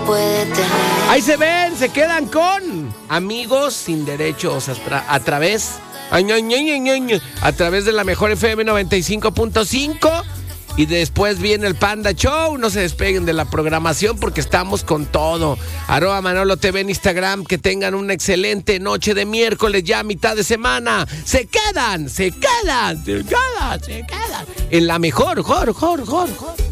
puede tener. Ahí se ven, se quedan con Amigos sin Derechos a través de la mejor FM 95.5. Y después viene el Panda Show. No se despeguen de la programación porque estamos con todo. @Manolo TV en Instagram. Que tengan una excelente noche de miércoles, ya mitad de semana. Se quedan en la mejor.